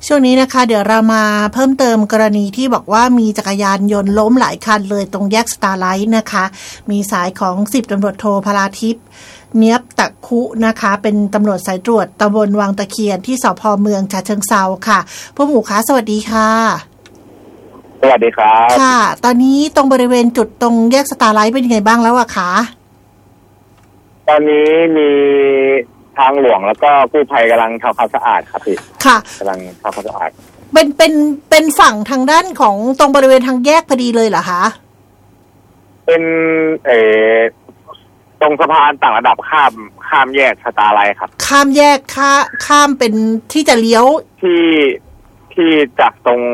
ช่วงนี้นะคะเดี๋ยวเรามาเพิ่มเติมกรณีที่บอกว่ามีจักรยานยนต์ล้มหลายคันเลยตรงแยกสตาร์ไลท์นะคะมีสายของ10ตำรวจโทพลาทิพย์เนียบตะคุนะคะเป็นตำรวจสายตรวจตำบลวังตะเคียนที่สภ.เมืองฉะเชิงเทราค่ะผู้หมู่คะสวัสดีค่ะสวัสดีครับค่ะตอนนี้ตรงบริเวณจุดตรงแยกสตาร์ไลท์เป็นยังไงบ้างแล้วอะคะตอนนี้มีทางหลวงแล้วก็กู้ภัยกำลังทำความสะอาดครับพี่ค่ะกำลังทำความสะอาดเป็นฝั่งทางด้านของตรงบริเวณทางแยกพอดีเลยเหรอคะเป็นตรงสะพานต่างระดับข้ามแยกสตาร์ไลท์ครับข้ามแยกข้ามเป็นที่จะเลี้ยวที่จากตรง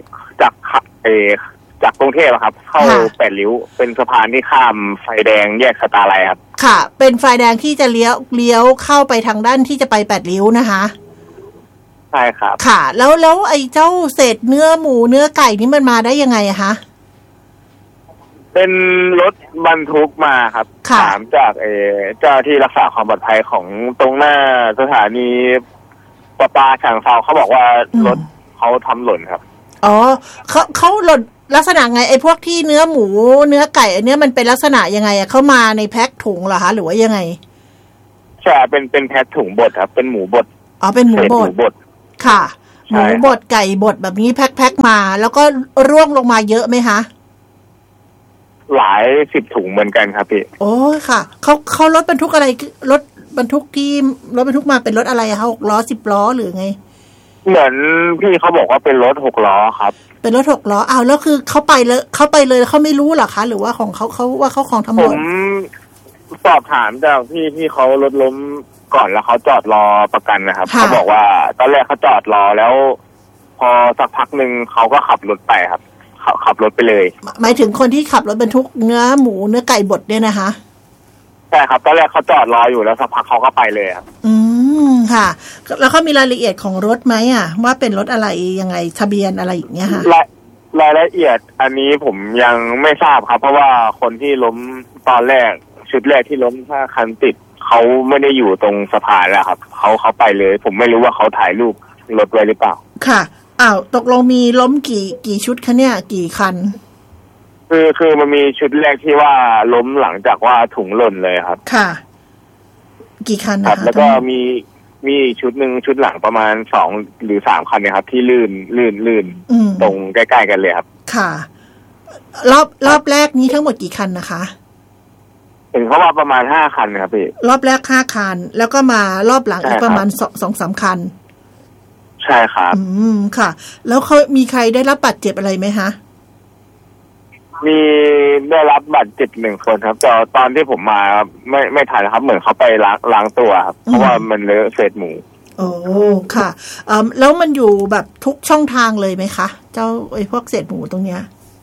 จากกรุงเทพครับเข้า8 ริ้วเป็นสะพานที่ข้ามไฟแดงแยกสตาร์ไลท์ครับค่ะเป็นไฟแดงที่จะเลี้ยวเข้าไปทางด้านที่จะไป8 ริ้วนะคะใช่ครับค่ะแล้วไอ้เจ้าเศษเนื้อหมูเนื้อไก่นี่มันมาได้ยังไงอะคะเป็นรถบรรทุกมาครับถามจากเจ้าที่รักษาความปลอดภัยของตรงหน้าสถานีประปาฉางเซาเขาบอกว่ารถเขาทำหล่นครับอ๋อเขาหล่นลักษณะไงไอ้พวกที่เนื้อหมูเนื้อไก่อันนี้มันเป็นลักษณะยังไงอะเขามาในแพ็คถุงเหรอคะหรือว่ายังไงใช่เป็นแพ็คถุงบดครับเป็นหมูบดอ๋อเป็นหมูบดค่ะหมูบดไก่บดแบบนี้แพ็คมาแล้วก็ร่วงลงมาเยอะไหมคะหลาย10 ถุงเหมือนกันครับพี่โอ้ค่ะเขารถบรรทุกอะไรรถบรรทุกที่รถบรรทุกมาเป็นรถอะไรอะคะ6 ล้อ10 ล้อหรือไงเหมือนพี่เขาบอกว่าเป็นรถ6 ล้อครับเป็นรถ6 ล้ออ้าวแล้วคือเขาไปเลยเขาไม่รู้หรอคะหรือว่าของเขาว่าเขาของทำหล่นผมสอบถามจากพี่เขารถล้มก่อนแล้วเขาจอดรอประกันนะครับเขาบอกว่าตอนแรกเขาจอดรอแล้วพอสักพักนึงเขาก็ขับรถไปครับขับรถไปเลยหมายถึงคนที่ขับรถบรรทุกเนื้อหมูเนื้อไก่บดเนี่ยนะคะใช่ครับตอนแรกเขาจอดรออยู่แล้วสักพักเขาก็ไปเลยครับค่ะแล้วเขามีรายละเอียดของรถไหมอ่ะว่าเป็นรถอะไรยังไงทะเบียนอะไรอย่างเงี้ยค่ะรายละเอียดอันนี้ผมยังไม่ทราบครับเพราะว่าคนที่ล้มตอนแรกชุดแรกที่ล้ม5 คันติดเขาไม่ได้อยู่ตรงสะพานแล้วครับเขาไปเลยผมไม่รู้ว่าเขาถ่ายรูปรถไว้หรือเปล่าค่ะอ้าวตกลงมีล้มกี่ชุดคะเนี่ยกี่คันคือมันมีชุดแรกที่ว่าล้มหลังจากว่าถุงหล่นเลยครับค่ะกี่คันนะคะแล้วก็มีชุดหนึ่งชุดหลังประมาณ2 หรือ 3 คันเนี่ยครับที่ลื่นตรงใกล้ๆกันเลยครับค่ะรอบแรกนี้ทั้งหมดกี่คันนะคะเห็นเขาว่าประมาณ5 คันครับพี่รอบแรก5 คันแล้วก็มารอบหลังอีกประมาณ2-3 คันใช่ครับค่ะแล้วเขามีใครได้รับบาดเจ็บอะไรไหมคะมีได้รับบาดเจ็บ1 คนครับตอนที่ผมมาไม่ทันครับเหมือนเขาไปล้างตัวครับเพราะว่ามันเลอะเศษหมูโอ้ค่ะแล้วมันอยู่แบบทุกช่องทางเลยไหมคะเจ้าไอ้พวกเศษหมูตรงเนี้ย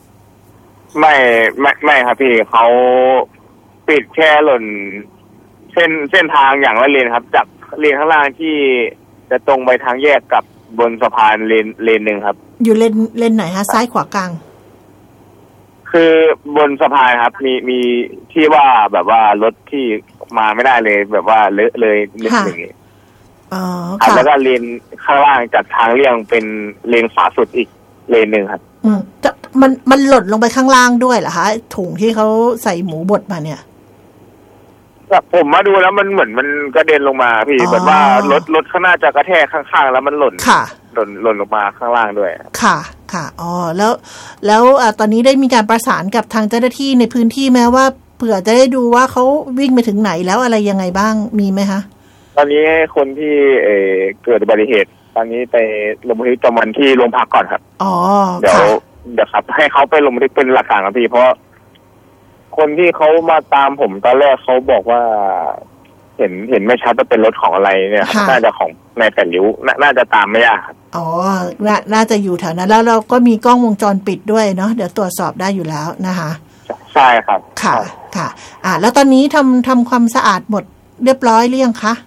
ไม่ครับพี่เขาปิดแค่หล่นเส้นทางอย่างละเลนครับจากเลนข้างล่างที่จะตรงไปทางแยกกับบนสะพานเลนนึงครับอยู่เลนไหนคะซ้ายขวากลางคือบนสะพานครับมีที่ว่าแบบว่ารถที่มาไม่ได้เลยแบบว่าเลอะเลยนิดนึงแล้วก็เลนข้างล่างจากทางเลี่ยงเป็นเลนขวาสุดอีกเลนนึงครับมันหล่นลงไปข้างล่างด้วยเหรอคะถุงที่เขาใส่หมูบดมาเนี่ยผมมาดูแล้วมันเหมือนมันกระเด็นลงมาพี่เหมือนว่ารถข้างหน้าจะกระแทกข้างๆแล้วมันหล่นลงมาข้างล่างด้วยค่ะอ๋อแล้วตอนนี้ได้มีการประสานกับทางเจ้าหน้าที่ในพื้นที่แม้ว่าเผื่อจะได้ดูว่าเขาวิ่งไปถึงไหนแล้วอะไรยังไงบ้างมีไหมคะตอนนี้คนที่เกิดอุบัติเหตุตอนนี้ไปลงบันทึกประจำวันที่โรงพักก่อนครับเดี๋ยวครับให้เขาไปลงบันทึกเป็นหลักฐานครับพี่เพราะคนที่เขามาตามผมตอนแรกเขาบอกว่าเห็นไม่ชัดว่าเป็นรถของอะไรเนี่ยน่าจะของใน8 ริ้วน่าจะตามไม่ยากครับอ๋อน่าจะอยู่แถวนั้นแล้วเราก็มีกล้องวงจรปิดด้วยเนาะเดี๋ยวตรวจสอบได้อยู่แล้วนะคะใช่ครับค่ะแล้วตอนนี้ทำความสะอาดหมดเรียบร้อยหรือยังคะ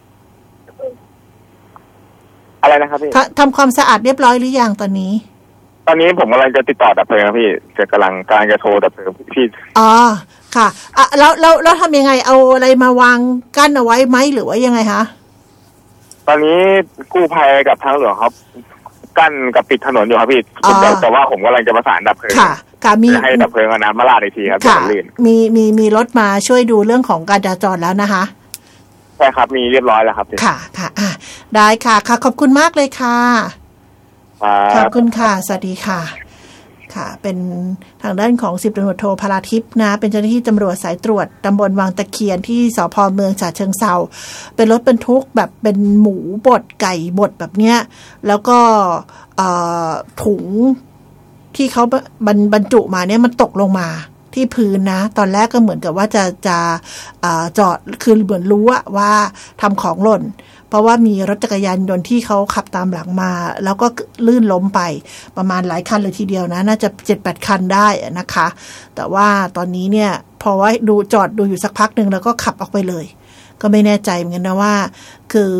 อะไรนะครับพี่ทำความสะอาดเรียบร้อยหรือยังตอนนี้ผมกำลังจะติดต่อดับเพลิงครับพี่กำลังจะโทรดับเพลิงพี่ค่ะแล้วทำยังไงเอาอะไรมาวางกั้นเอาไว้ไหมหรือว่ายังไงคะตอนนี้กู้ภัยกับทางหลวงครับกั้นกับปิดถนนอยู่ครับพี่แต่ว่าผมกำลังจะประสานดับเพลิงค่ะมีให้ดับเพลิงเอาน้ำมาราดอีกทีครับค่ะมีรถมาช่วยดูเรื่องของการจราจรแล้วนะคะใช่ครับมีเรียบร้อยแล้วครับค่ะได้ค่ะขอบคุณมากเลยค่ะขอบคุณค่ะสวัสดีค่ะค่ะเป็นทางด้านของ10 ตำรวจโทพลาทิพย์นะเป็นเจ้าหน้าที่ตำรวจสายตรวจตำบลวังตะเคียนที่สภ.เมืองฉะเชิงเทราเป็นรถบรรทุกแบบเป็นหมูบดไก่บดแบบเนี้ยแล้วก็ถุงที่เขาบรรจุมาเนี่ยมันตกลงมาที่พื้นนะตอนแรกก็เหมือนกับว่าจะจอดคือเหมือนรู้ว่าทำของหล่นเพราะว่ามีรถจักรยานยนต์ที่เขาขับตามหลังมาแล้วก็ลื่นล้มไปประมาณหลายคันเลยทีเดียวนะน่าจะ 7-8 คันได้นะคะแต่ว่าตอนนี้เนี่ยพอว่าจอดดูอยู่สักพักนึงแล้วก็ขับออกไปเลยก็ไม่แน่ใจเหมือนกันนะว่าคือ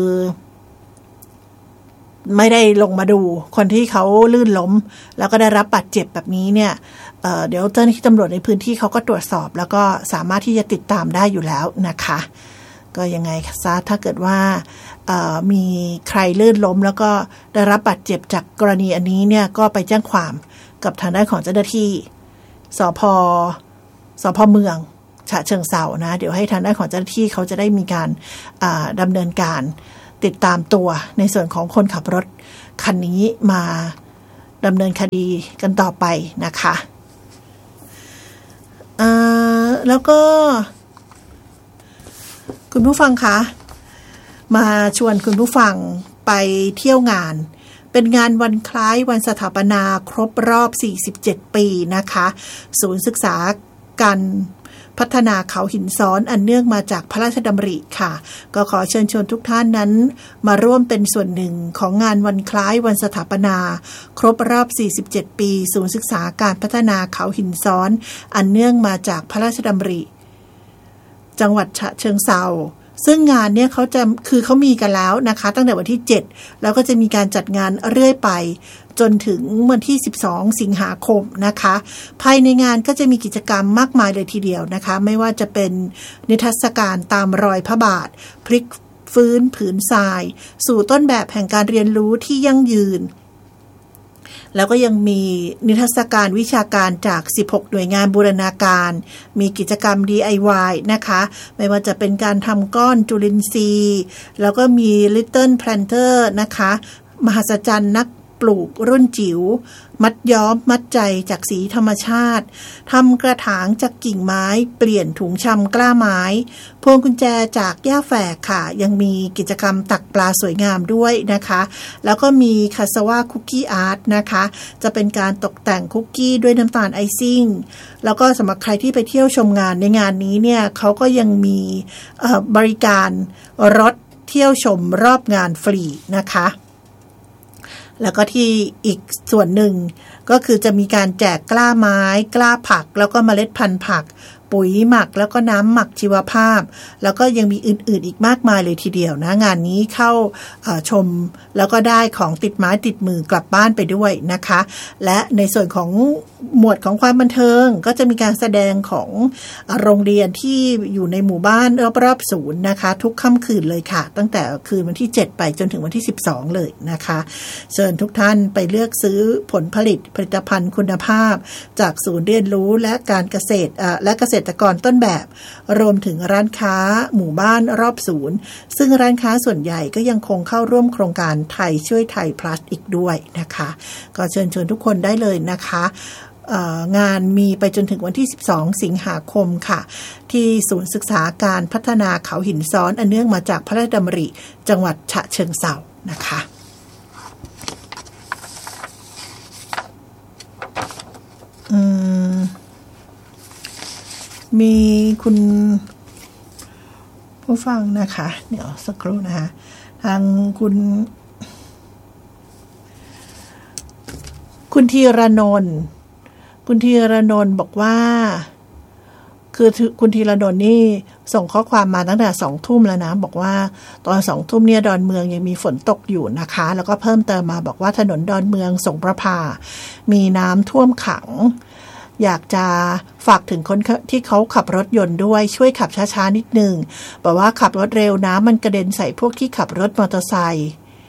ไม่ได้ลงมาดูคนที่เขาลื่นล้มแล้วก็ได้รับบาดเจ็บแบบนี้เนี่ยเดี๋ยวเจ้าหน้าที่ตำรวจในพื้นที่เขาก็ตรวจสอบแล้วก็สามารถที่จะติดตามได้อยู่แล้วนะคะก็ยังไงซะถ้าเกิดว่ามีใครลื่นล้มแล้วก็ได้รับบาดเจ็บจากกรณีอันนี้เนี่ยก็ไปแจ้งความกับทางด้านของเจ้าหน้าที่สพ.เมืองฉะเชิงเทรานะเดี๋ยวให้ทางด้านของเจ้าหน้าที่เขาจะได้มีการดำเนินการติดตามตัวในส่วนของคนขับรถคันนี้มาดำเนินคดีกันต่อไปนะคะแล้วก็คุณผู้ฟังคะมาชวนคุณผู้ฟังไปเที่ยวงานเป็นงานวันคล้ายวันสถาปนาครบรอบ47 ปีนะคะศูนย์ศึกษาการพัฒนาเขาหินซ้อนอันเนื่องมาจากพระราชดำริค่ะก็ขอเชิญชวนทุกท่านนั้นมาร่วมเป็นส่วนหนึ่งของงานวันคล้ายวันสถาปนาครบรอบ47 ปีศูนย์ศึกษาการพัฒนาเขาหินซ้อนอันเนื่องมาจากพระราชดำริจังหวัดฉะเชิงเทราซึ่งงานเนี่ยเขามีกันแล้วนะคะตั้งแต่วันที่7แล้วก็จะมีการจัดงานเรื่อยไปจนถึงวันที่12 สิงหาคมนะคะภายในงานก็จะมีกิจกรรมมากมายเลยทีเดียวนะคะไม่ว่าจะเป็นนิทรรศการตามรอยพระบาทพลิกฟื้นผืนทรายสู่ต้นแบบแห่งการเรียนรู้ที่ยั่งยืนแล้วก็ยังมีนิทรรศการวิชาการจาก16 หน่วยงานบูรณาการมีกิจกรรม DIY นะคะไม่ว่าจะเป็นการทำก้อนจุลินทรีย์แล้วก็มี Little Planter นะคะมหัศจรรย์นักปลูกรุ่นจิ๋วมัดย้อมมัดใจจากสีธรรมชาติทำกระถางจากกิ่งไม้เปลี่ยนถุงชำกล้าไม้พวงกุญแจจากหญ้าแฝกค่ะยังมีกิจกรรมตักปลาสวยงามด้วยนะคะแล้วก็มีคาสวาคุกกี้อาร์ตนะคะจะเป็นการตกแต่งคุกกี้ด้วยน้ำตาลไอซิ่งแล้วก็สำหรับใครที่ไปเที่ยวชมงานในงานนี้เนี่ยเขาก็ยังมีบริการรถเที่ยวชมรอบงานฟรีนะคะแล้วก็ที่อีกส่วนหนึ่งก็คือจะมีการแจกกล้าไม้กล้าผักแล้วก็เมล็ดพันธุ์ผักปุ๋ยหมักแล้วก็น้ำหมักชีวภาพแล้วก็ยังมีอื่นๆอีกมากมายเลยทีเดียวนะงานนี้เข้าชมแล้วก็ได้ของติดไม้ติดมือกลับบ้านไปด้วยนะคะและในส่วนของหมวดของความบันเทิงก็จะมีการแสดงของโรงเรียนที่อยู่ในหมู่บ้านรอบๆศูนย์นะคะทุกค่ำคืนเลยค่ะตั้งแต่คืนวันที่7ไปจนถึงวันที่12เลยนะคะเชิญทุกท่านไปเลือกซื้อผลผลิตภัณฑ์คุณภาพจากศูนย์เรียนรู้และการเกษตรและเกษตรกรต้นแบบรวมถึงร้านค้าหมู่บ้านรอบศูนย์ซึ่งร้านค้าส่วนใหญ่ก็ยังคงเข้าร่วมโครงการไทยช่วยไทยพลัสอีกด้วยนะคะก็เชิญชวนทุกคนได้เลยนะคะงานมีไปจนถึงวันที่12 สิงหาคมค่ะที่ศูนย์ศึกษาการพัฒนาเขาหินซ้อนอันเนื่องมาจากพระราชดำริจังหวัดฉะเชิงเทรานะคะมีคุณผู้ฟังนะคะเดี๋ยวสักครู่นะคะทางคุณธีรนนท์บอกว่าคือคุณธีรนนท์นี่ส่งข้อความมาตั้งแต่ 20:00 แล้วนะบอกว่าตอน 20:00 เนี่ยดอนเมืองยังมีฝนตกอยู่นะคะแล้วก็เพิ่มเติมมาบอกว่าถนนดอนเมืองสงประภามีน้ำท่วมขังอยากจะฝากถึงคนที่เขาขับรถยนต์ด้วยช่วยขับช้าๆนิดนึงบอกว่าขับรถเร็วน้ำมันกระเด็นใส่พวกที่ขับรถมอเตอร์ไซค์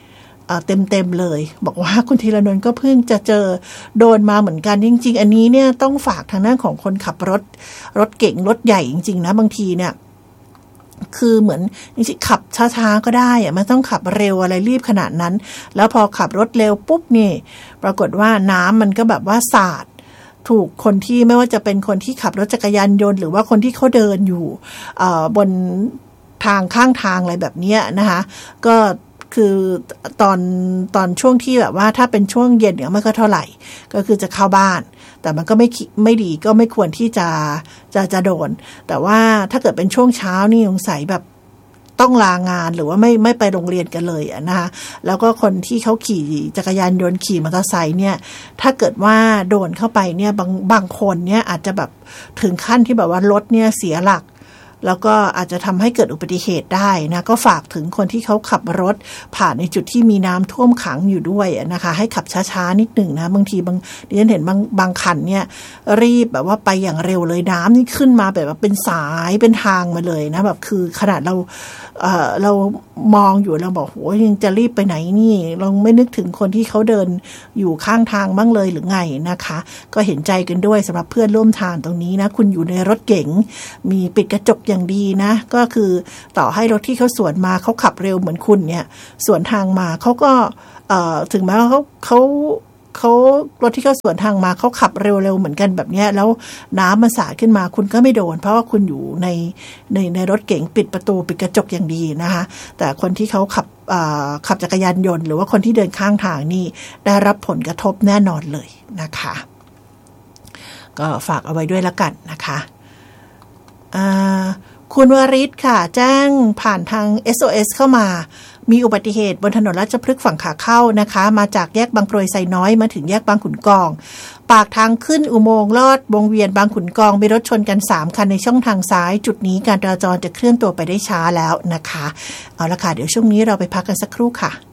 เต็มเลยบอกว่าคุณธีรนนท์ก็เพิ่งจะเจอโดนมาเหมือนกันจริงๆอันนี้เนี่ยต้องฝากทางด้านของคนขับรถเก๋งรถใหญ่จริงๆนะบางทีเนี่ยคือเหมือนจริงๆขับช้าๆก็ได้อะไม่ต้องขับเร็วอะไรรีบขนาดนั้นแล้วพอขับรถเร็วปุ๊บนี่ปรากฏว่าน้ำมันก็แบบว่าสาดถูกคนที่ไม่ว่าจะเป็นคนที่ขับรถจักรยานยนต์หรือว่าคนที่เขาเดินอยู่บนทางข้างทางอะไรแบบนี้นะคะก็คือตอนช่วงที่แบบว่าถ้าเป็นช่วงเย็นเนี่ยไม่ก็เท่าไหร่ก็คือจะเข้าบ้านแต่มันก็ไม่ดีก็ไม่ควรที่จะโดนแต่ว่าถ้าเกิดเป็นช่วงเช้านี่สงสัยแบบต้องลางานหรือว่าไม่ไปโรงเรียนกันเลยนะคะแล้วก็คนที่เขาขี่จักรยานยนต์ขี่มอเตอร์ไซค์เนี่ยถ้าเกิดว่าโดนเข้าไปเนี่ยบางคนเนี่ยอาจจะแบบถึงขั้นที่แบบว่ารถเนี่ยเสียหลักแล้วก็อาจจะทำให้เกิดอุบัติเหตุได้นะก็ฝากถึงคนที่เขาขับรถผ่านในจุดที่มีน้ำท่วมขังอยู่ด้วยนะคะให้ขับช้าๆนิดหนึ่งนะบางทีดิฉันเห็นบางคันเนี่ยรีบแบบว่าไปอย่างเร็วเลยน้ำนี่ขึ้นมาแบบว่าเป็นสายเป็นทางมาเลยนะแบบคือขนาดเรามองอยู่เราบอกโหยังจะรีบไปไหนนี่เราไม่นึกถึงคนที่เขาเดินอยู่ข้างทางบ้างเลยหรือไงนะคะก็เห็นใจกันด้วยสำหรับเพื่อนร่วมทางตรงนี้นะคุณอยู่ในรถเก๋งมีปิดกระจกอย่างดีนะก็คือต่อให้รถที่เขาสวนมาเขาขับเร็วเหมือนคุณเนี่ยสวนทางมาเขาก็ถึงแม้ว่าเขารถที่เขาสวนทางมาเขาขับเร็วๆเหมือนกันแบบนี้แล้วน้ำมันสาดขึ้นมาคุณก็ไม่โดนเพราะว่าคุณอยู่ในรถเก๋งปิดประตูปิดกระจกอย่างดีนะคะแต่คนที่เขาขับจักรยานยนต์หรือว่าคนที่เดินข้างทางนี่ได้รับผลกระทบแน่นอนเลยนะคะก็ฝากเอาไว้ด้วยละกันนะคะคุณวริศค่ะแจ้งผ่านทาง SOS เข้ามามีอุบัติเหตุบนถนนราชพฤกษ์ฝั่งขาเข้านะคะมาจากแยกบางกรวยไซน้อยมาถึงแยกบางขุนกองปากทางขึ้นอุโมงค์ลอดวงเวียนบางขุนกองมีรถชนกัน3คันในช่องทางซ้ายจุดนี้การจราจรจะเคลื่อนตัวไปได้ช้าแล้วนะคะเอาละค่ะเดี๋ยวช่วงนี้เราไปพักกันสักครู่ค่ะ